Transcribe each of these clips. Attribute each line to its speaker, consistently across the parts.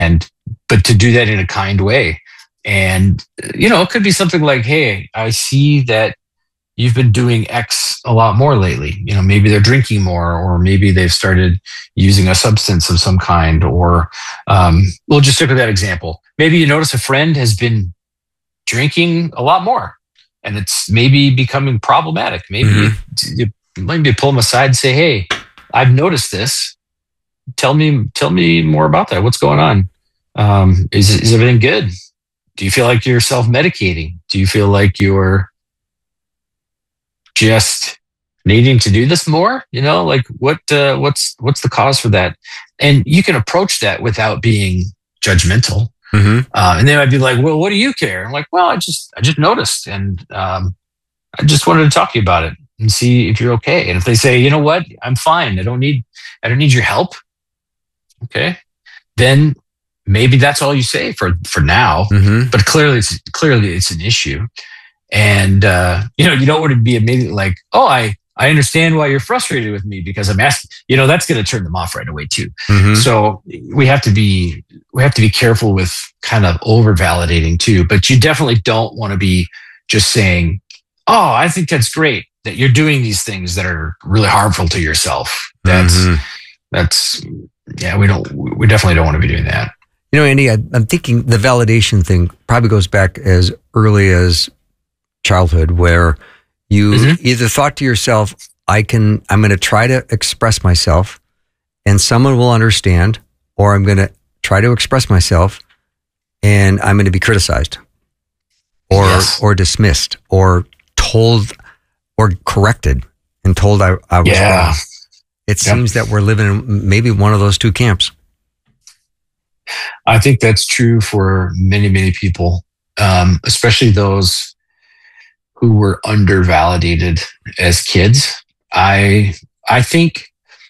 Speaker 1: but to do that in a kind way. And, it could be something like, hey, I see that you've been doing X a lot more lately. Maybe they're drinking more, or maybe they've started using a substance of some kind, or we'll just stick with that example. Maybe you notice a friend has been drinking a lot more and it's maybe becoming problematic. Maybe you pull them aside and say, hey, I've noticed this. Tell me more about that. What's going on? Is everything good? Do you feel like you're self-medicating? Do you feel like you're just needing to do this more? Like what's the cause for that? And you can approach that without being judgmental. And they might be like, well, what do you care? I'm like, well, I just noticed, and I just wanted to talk to you about it and see if you're okay. And if they say, you know what, I'm fine, I don't need your help. Okay, then maybe that's all you say for now. But clearly it's an issue, and you don't want to be immediately like, oh, I understand why you're frustrated with me because I'm asking. That's going to turn them off right away too. So we have to be careful with kind of over validating too. But you definitely don't want to be just saying, oh, I think that's great that you're doing these things that are really harmful to yourself. That's we definitely don't want to be doing that.
Speaker 2: Andy, I'm thinking the validation thing probably goes back as early as childhood, where you either thought to yourself, I'm going to try to express myself and someone will understand, or I'm going to try to express myself and I'm going to be criticized or dismissed or told or corrected and told I was wrong. It seems that we're living in maybe one of those two camps.
Speaker 1: I think that's true for many, many people, especially those who were undervalidated as kids. I think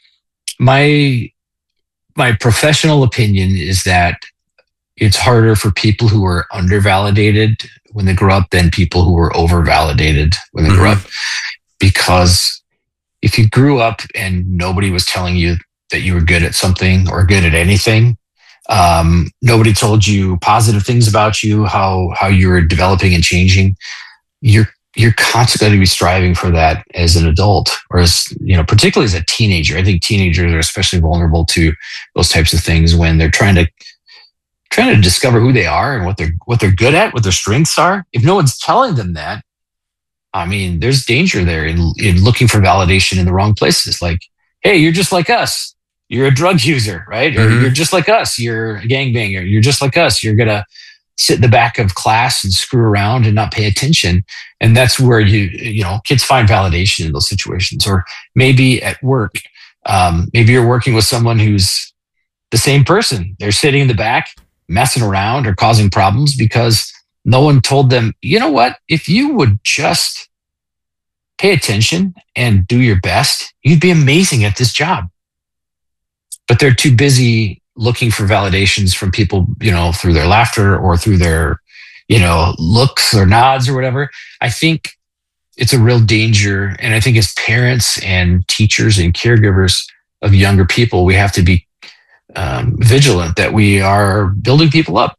Speaker 1: my professional opinion is that it's harder for people who are undervalidated when they grow up than people who were overvalidated when they grew up. Because if you grew up and nobody was telling you that you were good at something or good at anything, nobody told you positive things about you, how you were developing and changing, you're constantly going to be striving for that as an adult, or as, particularly as a teenager. I think teenagers are especially vulnerable to those types of things when they're trying to discover who they are and what they're good at, what their strengths are. If no one's telling them that, I mean, there's danger there in looking for validation in the wrong places. Like, hey, you're just like us. You're a drug user, right? Or you're just like us. You're a gangbanger. You're just like us. You're going to sit in the back of class and screw around and not pay attention. And that's where kids find validation in those situations. Or maybe at work, maybe you're working with someone who's the same person. They're sitting in the back, messing around or causing problems because no one told them, you know what, if you would just pay attention and do your best, you'd be amazing at this job. But they're too busy looking for validations from people, through their laughter or through their, looks or nods or whatever. I think it's a real danger. And I think as parents and teachers and caregivers of younger people, we have to be vigilant that we are building people up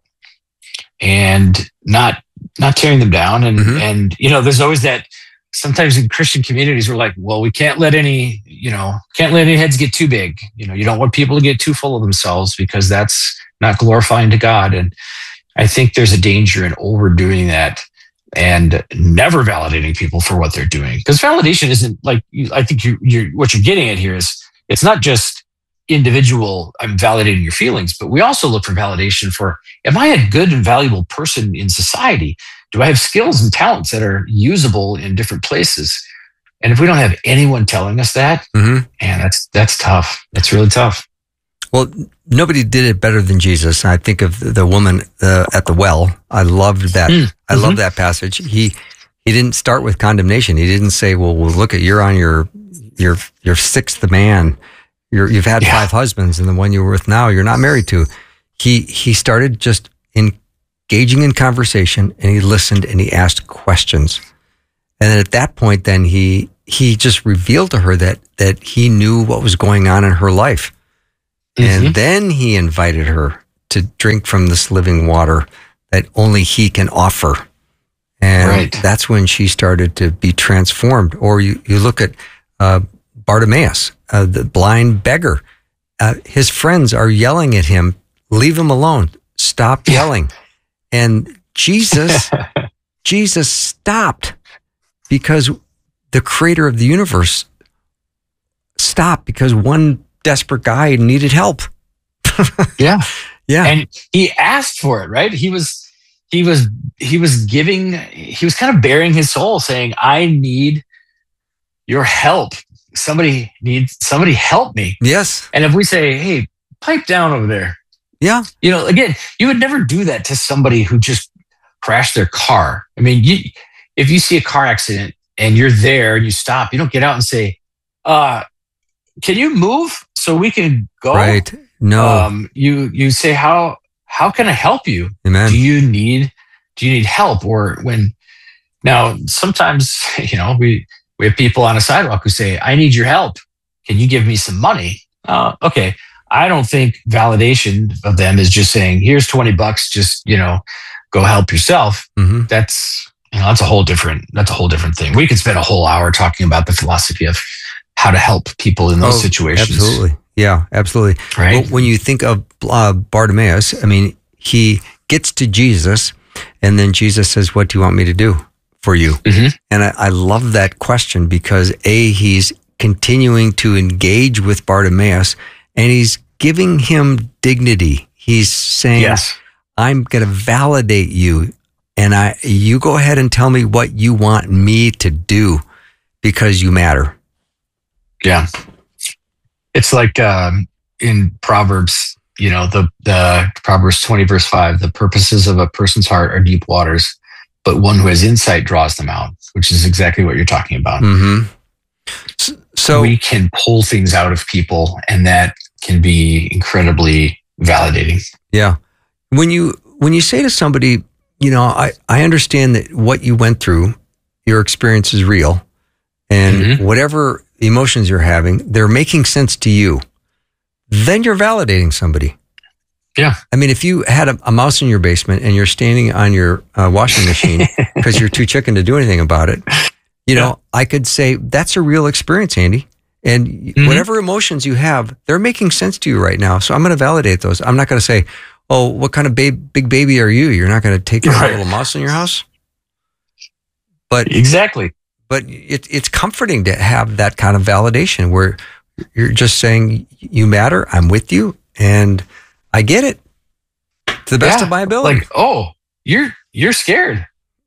Speaker 1: and not tearing them down. And there's always that. Sometimes in Christian communities, we're like, well, we can't let any heads get too big. You don't want people to get too full of themselves because that's not glorifying to God. And I think there's a danger in overdoing that and never validating people for what they're doing. Because validation isn't like, I think what you're getting at here is it's not just individual, I'm validating your feelings, but we also look for validation for, am I a good and valuable person in society? Do I have skills and talents that are usable in different places? And if we don't have anyone telling us that, man, that's tough. That's really tough.
Speaker 2: Well, nobody did it better than Jesus. I think of the woman at the well. I loved that. I love that passage. He didn't start with condemnation. He didn't say, well, look at, you're on your sixth man. You've had 5 husbands, and the one you're with now, you're not married to. He started just engaging in conversation, and he listened and he asked questions. And then at that point, then he just revealed to her that he knew what was going on in her life. And then he invited her to drink from this living water that only he can offer. And that's when she started to be transformed. Or you look at Bartimaeus, the blind beggar. His friends are yelling at him, leave him alone, stop yelling. And Jesus stopped because the creator of the universe stopped because one desperate guy needed help.
Speaker 1: Yeah.
Speaker 2: And
Speaker 1: he asked for it, right? He was kind of bearing his soul saying, I need your help. Somebody help me.
Speaker 2: Yes.
Speaker 1: And if we say, hey, pipe down over there.
Speaker 2: Yeah.
Speaker 1: Again, you would never do that to somebody who just crashed their car. I mean, if you see a car accident and you're there and you stop, you don't get out and say, can you move so we can go?
Speaker 2: Right. No.
Speaker 1: You say, how can I help you?
Speaker 2: Amen.
Speaker 1: Do you need help? Or now sometimes, we have people on a sidewalk who say, I need your help. Can you give me some money? Okay. I don't think validation of them is just saying, here's $20, just, go help yourself.
Speaker 2: Mm-hmm.
Speaker 1: That's a whole different thing. We could spend a whole hour talking about the philosophy of how to help people in those situations.
Speaker 2: Absolutely. Yeah, absolutely.
Speaker 1: Right.
Speaker 2: Well, when you think of Bartimaeus, I mean, he gets to Jesus and then Jesus says, what do you want me to do for you?
Speaker 1: Mm-hmm.
Speaker 2: And I love that question because he's continuing to engage with Bartimaeus and he's giving him dignity. He's saying,
Speaker 1: yes,
Speaker 2: I'm going to validate you and you go ahead and tell me what you want me to do because you matter.
Speaker 1: Yeah. It's like in Proverbs, the Proverbs 20 verse 5, the purposes of a person's heart are deep waters, but one who has insight draws them out, which is exactly what you're talking about.
Speaker 2: Mm-hmm. So
Speaker 1: we can pull things out of people and that can be incredibly validating.
Speaker 2: Yeah. When you say to somebody, I understand that what you went through, your experience is real and
Speaker 1: mm-hmm.
Speaker 2: whatever emotions you're having, they're making sense to you. Then you're validating somebody.
Speaker 1: Yeah.
Speaker 2: I mean, if you had a mouse in your basement and you're standing on your washing machine because you're too chicken to do anything about it, I could say that's a real experience, Andy. And mm-hmm. whatever emotions you have, they're making sense to you right now. So I'm going to validate those. I'm not going to say, oh, what kind of big baby are you? You're not going to take care of a little mouse in your house? But
Speaker 1: exactly.
Speaker 2: But it's comforting to have that kind of validation where you're just saying, you matter, I'm with you, and I get it to the best of my ability.
Speaker 1: Like, oh, you're scared.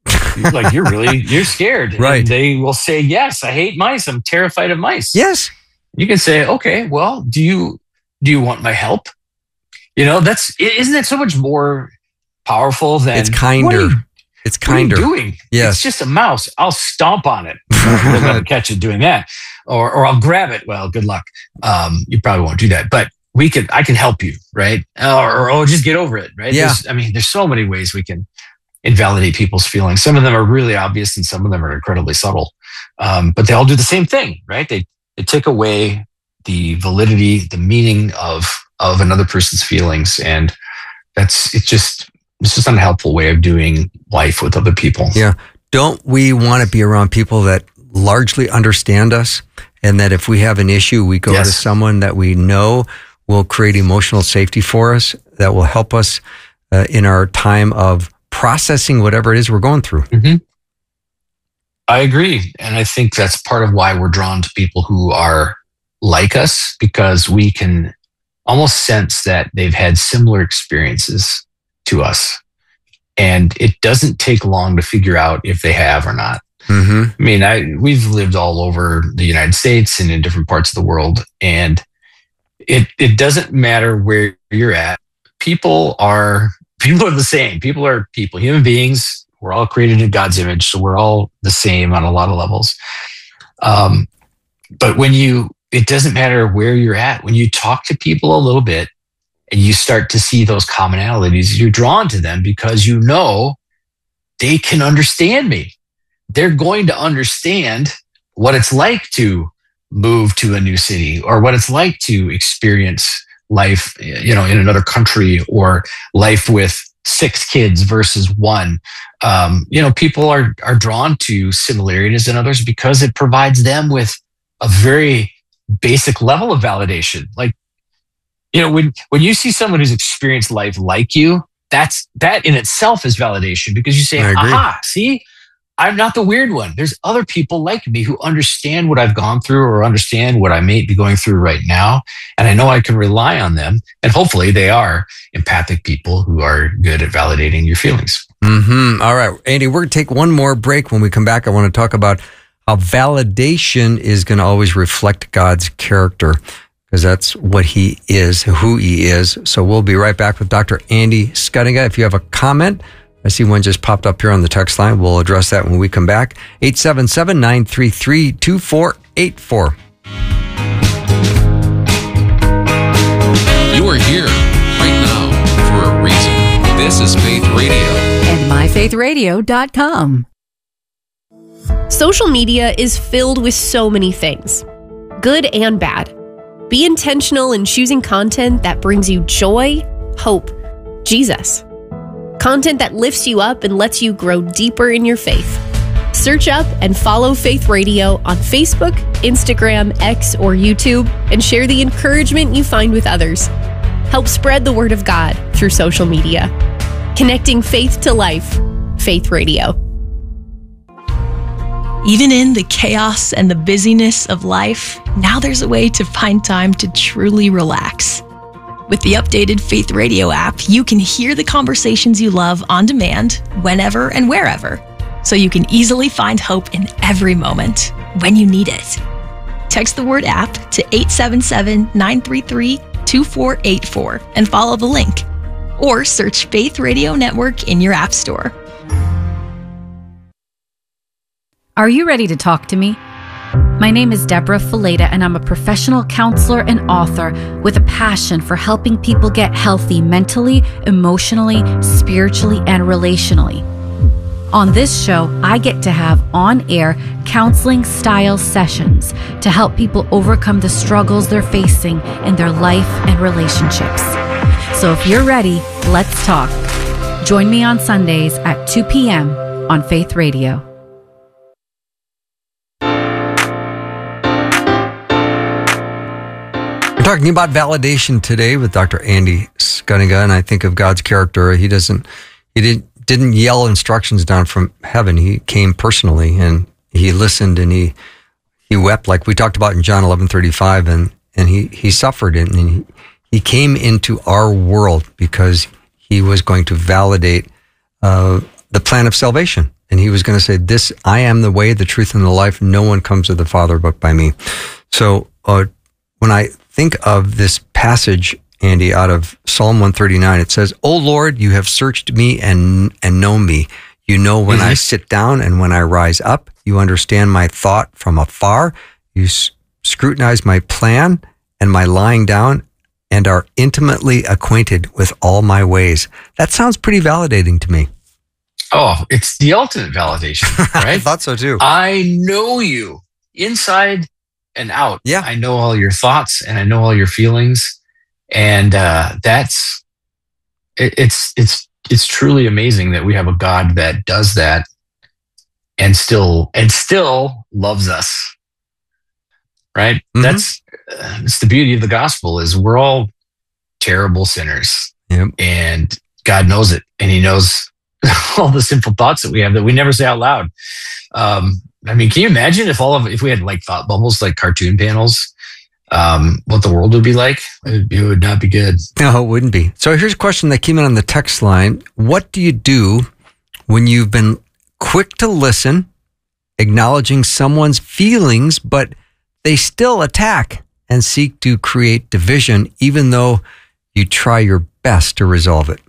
Speaker 1: You're scared.
Speaker 2: Right.
Speaker 1: And they will say, yes, I hate mice. I'm terrified of mice.
Speaker 2: Yes.
Speaker 1: You can say, okay, well, do you want my help? Isn't that so much more powerful than
Speaker 2: it's kinder. It's kinder.
Speaker 1: What are you doing?
Speaker 2: Yes.
Speaker 1: It's just a mouse. I'll stomp on it. I'll never catch it doing that. Or I'll grab it. Well, good luck. You probably won't do that. But I can help you, right? Or just get over it, right?
Speaker 2: Yeah.
Speaker 1: There's so many ways we can invalidate people's feelings. Some of them are really obvious and some of them are incredibly subtle. But they all do the same thing, right? They take away the validity, the meaning of another person's feelings. And it's just an unhelpful way of doing life with other people.
Speaker 2: Yeah. Don't we want to be around people that largely understand us and that if we have an issue, we go to someone that we know will create emotional safety for us, that will help us in our time of processing whatever it is we're going through.
Speaker 1: Mm-hmm. I agree. And I think that's part of why we're drawn to people who are like us, because we can almost sense that they've had similar experiences to us. And it doesn't take long to figure out if they have or not.
Speaker 2: Mm-hmm.
Speaker 1: I mean, we've lived all over the United States and in different parts of the world. And it doesn't matter where you're at. People are the same. People are people, human beings. We're all created in God's image. So we're all the same on a lot of levels. But it doesn't matter where you're at. When you talk to people a little bit and you start to see those commonalities, you're drawn to them because you know they can understand me. They're going to understand what it's like to move to a new city or what it's like to experience life, in another country, or life with 6 kids versus 1. People are drawn to similarities in others because it provides them with a very basic level of validation. Like, when you see someone who's experienced life like you, that in itself is validation, because you say, aha, see, I'm not the weird one. There's other people like me who understand what I've gone through or understand what I may be going through right now. And I know I can rely on them. And hopefully they are empathic people who are good at validating your feelings.
Speaker 2: Mm-hmm. All right, Andy, we're going to take one more break. When we come back, I want to talk about how validation is going to always reflect God's character, because that's what he is, who he is. So we'll be right back with Dr. Andy Schuttinga. If you have a comment, I see one just popped up here on the text line. We'll address that when we come back. 877-933-2484.
Speaker 3: You are here right now for a reason. This is Faith Radio.
Speaker 4: And myfaithradio.com.
Speaker 5: Social media is filled with so many things, good and bad. Be intentional in choosing content that brings you joy, hope, Jesus. Content that lifts you up and lets you grow deeper in your faith. Search up and follow Faith Radio on Facebook, Instagram, X, or YouTube, and share the encouragement you find with others. Help spread the word of God through social media. Connecting faith to life. Faith Radio.
Speaker 6: Even in the chaos and the busyness of life, now there's a way to find time to truly relax. With the updated Faith Radio app, you can hear the conversations you love on demand, whenever and wherever, so you can easily find hope in every moment when you need it. Text the word app to 877-933-2484 and follow the link. Or search Faith Radio Network in your app store.
Speaker 4: Are you ready to talk to me? My name is Deborah Fileta, and I'm a professional counselor and author with a passion for helping people get healthy mentally, emotionally, spiritually, and relationally. On this show, I get to have on-air counseling-style sessions to help people overcome the struggles they're facing in their life and relationships. So if you're ready, let's talk. Join me on Sundays at 2 p.m. on Faith Radio.
Speaker 2: We're talking about validation today with Dr. Andy Schuttinga, and I think of God's character. He didn't yell instructions down from heaven. He came personally, and he listened, and he wept, like we talked about in John 11:35, and he suffered, and he came into our world because he was going to validate the plan of salvation. And he was going to say, "This, I am the way, the truth, and the life. No one comes to the Father but by me." So when I think of this passage, Andy, out of Psalm 139, it says, "O Lord, you have searched me and know me. You know when I sit down and when I rise up. You understand my thought from afar. You scrutinize my plan and my lying down and are intimately acquainted with all my ways." That sounds pretty validating to me.
Speaker 1: Oh, it's the ultimate validation, right?
Speaker 2: I thought so too.
Speaker 1: I know you inside and out.
Speaker 2: Yeah.
Speaker 1: I know all your thoughts and I know all your feelings. And it's truly amazing that we have a God that does that and still loves us. Right? Mm-hmm. That's the beauty of the gospel, is we're all terrible sinners.
Speaker 2: Yep.
Speaker 1: And God knows it, and he knows all the sinful thoughts that we have that we never say out loud. I mean, can you imagine if we had like thought bubbles, like cartoon panels, what the world would be like? It would not be good.
Speaker 2: No, it wouldn't be. So here's a question that came in on the text line. What do you do when you've been quick to listen, acknowledging someone's feelings, but they still attack and seek to create division, even though you try your best to resolve it?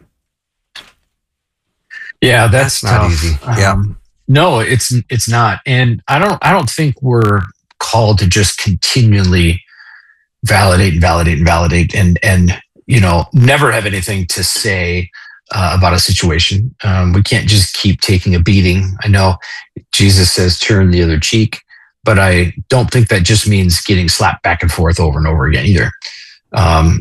Speaker 1: Yeah, that's
Speaker 2: not easy. Yeah.
Speaker 1: No, it's not. And I don't think we're called to just continually validate and never have anything to say about a situation. We can't just keep taking a beating. I know Jesus says turn the other cheek, but I don't think that just means getting slapped back and forth over and over again either.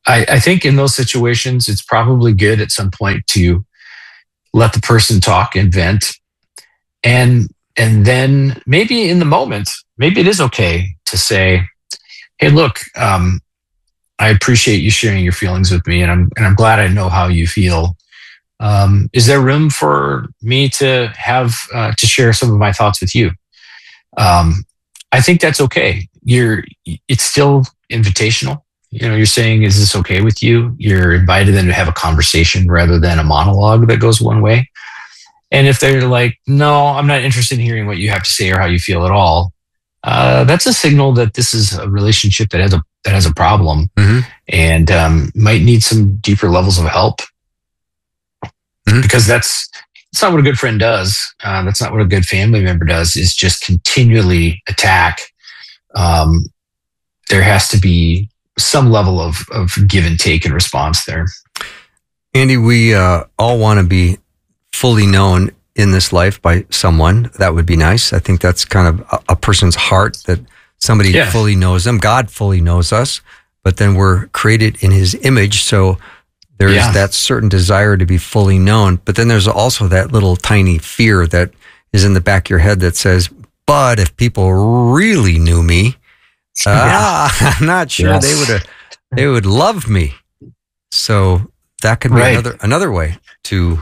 Speaker 1: I think in those situations, it's probably good at some point to let the person talk and vent. And then maybe in the moment, maybe it is okay to say, hey, look, I appreciate you sharing your feelings with me, and I'm glad I know how you feel. Is there room for me to have to share some of my thoughts with you? I think that's okay. It's still invitational. You're saying, is this okay with you? You're invited them to have a conversation rather than a monologue that goes one way. And if they're like, no, I'm not interested in hearing what you have to say or how you feel at all, that's a signal that this is a relationship that has a problem, and might need some deeper levels of help. Because that's not what a good friend does. That's not what a good family member does, is just continually attack. There has to be some level of give and take in response there.
Speaker 2: Andy, we all want to be fully known in this life by someone. That would be nice. I think that's kind of a person's heart, that somebody fully knows them. God fully knows us, but then we're created in his image. So there's that certain desire to be fully known. But then there's also that little tiny fear that is in the back of your head that says, but if people really knew me, I'm not sure they would love me. So that could be another way to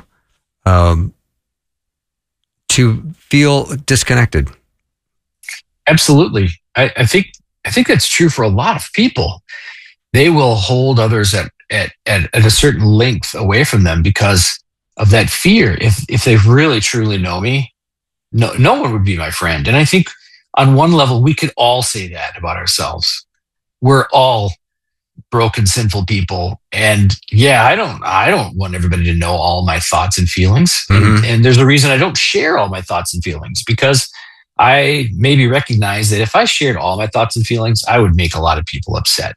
Speaker 2: feel disconnected.
Speaker 1: Absolutely. I think that's true for a lot of people. They will hold others at a certain length away from them because of that fear. If they really truly know me, no one would be my friend. And I think on one level, we could all say that about ourselves. We're all broken, sinful people. And I don't want everybody to know all my thoughts and feelings. And there's a reason I don't share all my thoughts and feelings, because I maybe recognize that if I shared all my thoughts and feelings, I would make a lot of people upset.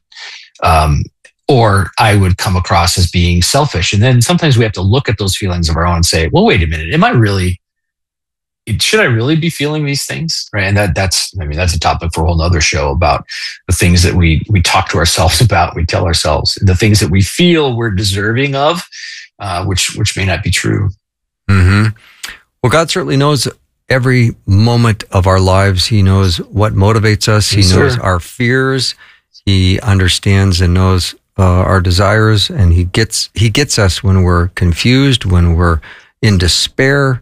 Speaker 1: Or I would come across as being selfish. And then sometimes we have to look at those feelings of our own and say, well, wait a minute, should I really be feeling these things? Right. And that's a topic for a whole nother show, about the things that we talk to ourselves about, we tell ourselves, the things that we feel we're deserving of, which may not be true.
Speaker 2: Well, God certainly knows every moment of our lives. He knows what motivates us. He knows our fears. He understands and knows our desires, and he gets us when we're confused, when we're in despair.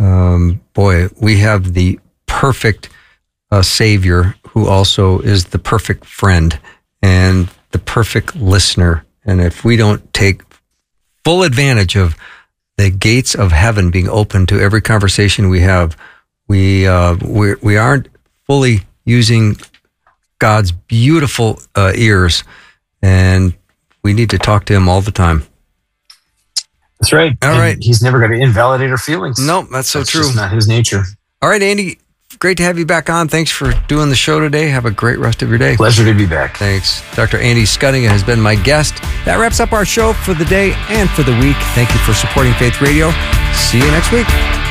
Speaker 2: We have the perfect Savior, who also is the perfect friend and the perfect listener. And if we don't take full advantage of the gates of heaven being open to every conversation we have, we aren't fully using God's beautiful ears, and we need to talk to him all the time.
Speaker 1: That's right.
Speaker 2: All right.
Speaker 1: He's never going to invalidate our feelings.
Speaker 2: No, that's so true.
Speaker 1: Just not his nature.
Speaker 2: All right, Andy, great to have you back on. Thanks for doing the show today. Have a great rest of your day.
Speaker 1: Pleasure to be back.
Speaker 2: Thanks. Dr. Andy Schuttinga has been my guest. That wraps up our show for the day and for the week. Thank you for supporting Faith Radio. See you next week.